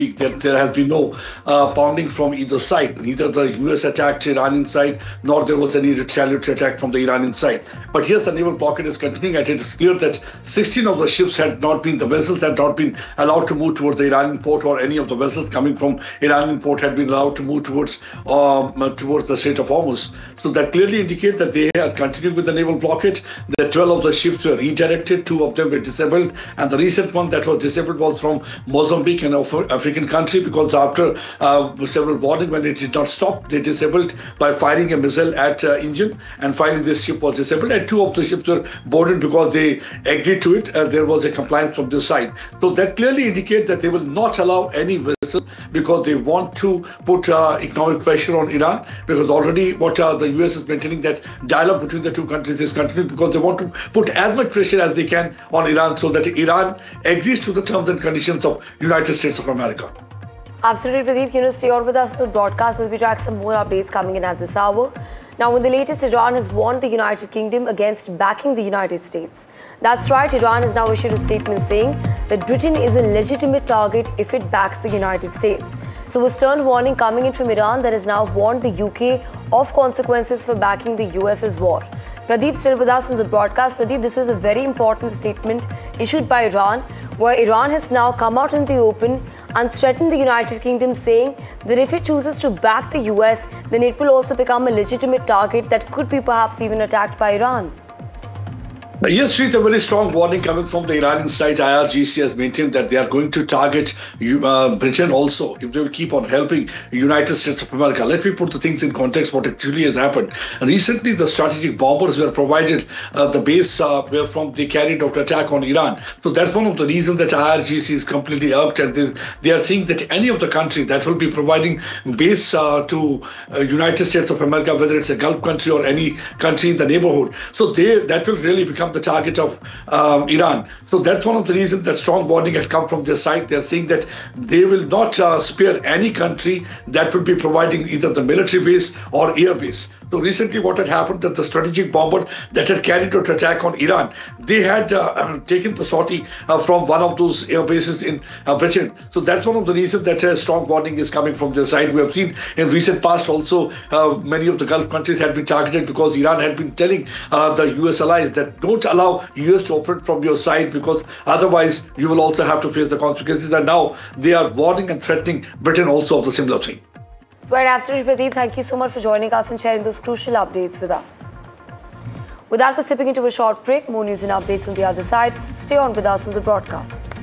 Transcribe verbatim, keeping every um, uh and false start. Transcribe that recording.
speak, that there has been no uh, pounding from either side. Neither the U S attacked Iranian side, nor there was any retaliatory attack from the Iranian side. But yes, the naval blockade is continuing, and it is clear that sixteen of the ships had not been, the vessels had not been allowed to move towards the Iranian port, or any of the vessels coming from Iranian port had been allowed to move towards um, towards the Strait of Hormuz. So that clearly indicates that they are continuing with the naval blockade. The twelve of the ships were redirected, two of them were disabled, and the recent one that was disabled was from Mozambique, an African country, because after uh, several warnings, when it did not stop, they disabled by firing a missile at uh, engine, and finally this ship was disabled, and two of the ships were boarded because they agreed to it. Uh, there was a compliance from this side. So that clearly indicates that they will not allow any vessel, because they want to put uh, economic pressure on Iran, because already what uh, the U S is maintaining, that dialogue between the two countries is continuing, because they want to put as much pressure as they can on Iran, so that Iran agrees to the terms and conditions of United States of America. Absolutely, Pradeep. You know, stay on with us on the broadcast as we track some more updates coming in at this hour. Now, in the latest, Iran has warned the United Kingdom against backing the United States. That's right, Iran has now issued a statement saying that Britain is a legitimate target if it backs the United States. So a stern warning coming in from Iran that has now warned the U K of consequences for backing the U S's war. Pradeep, still with us on the broadcast. Pradeep, this is a very important statement issued by Iran, where Iran has now come out in the open and threatened the United Kingdom, saying that if it chooses to back the U S, then it will also become a legitimate target that could be perhaps even attacked by Iran. Yes, Sri, a very strong warning coming from the Iranian side. I R G C has maintained that they are going to target uh, Britain also if they will keep on helping the United States of America. Let me put the things in context, what actually has happened. Recently, the strategic bombers were provided, uh, the base uh, where from they carried out attack on Iran. So that's one of the reasons that I R G C is completely irked, and they, they are saying that any of the country that will be providing base uh, to uh, United States of America, whether it's a Gulf country or any country in the neighborhood, so they that will really become the target of um, Iran. So that's one of the reasons that strong warning had come from their side. They're saying that they will not uh, spare any country that will be providing either the military base or air base. So recently what had happened, that the strategic bomber that had carried out attack on Iran, they had uh, taken the sortie uh, from one of those air bases in uh, Britain. So that's one of the reasons that a strong warning is coming from their side. We have seen in recent past also uh, many of the Gulf countries had been targeted, because Iran had been telling uh, the U S allies that don't allow U S to operate from your side, because otherwise you will also have to face the consequences. And now they are warning and threatening Britain also of the similar thing. Right, absolutely, Pradeep. Thank you so much for joining us and sharing those crucial updates with us. With that, we're stepping into a short break. More news and updates on the other side. Stay on with us on the broadcast.